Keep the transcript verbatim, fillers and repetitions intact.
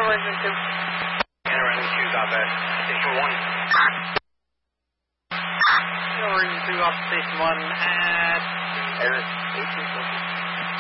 Arrangement two. Arrangement two, got that. Station one. Arrangement two off Station one at... Error eighteen.